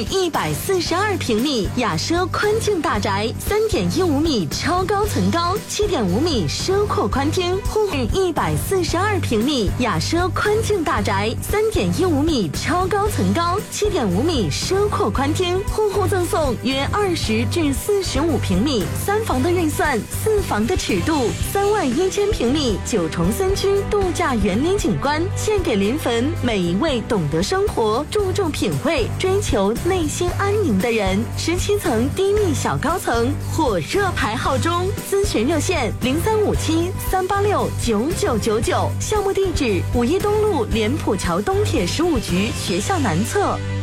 142平米雅奢宽境大宅，3.15米超高层高，7.5米奢阔宽厅，户142平米雅奢宽境大宅，3.15米超高层高，7.5米奢阔宽厅，户赠送约20至45平米3房的预算，4房的尺度，31000平米9重3区度假园林景观，献给临汾每一位懂得生活、注重品味、追求内心安宁的人。17层低密小高层，火热排号中，咨询热线0357-386-9999，项目地址5一东路莲浦桥东铁15局学校南侧。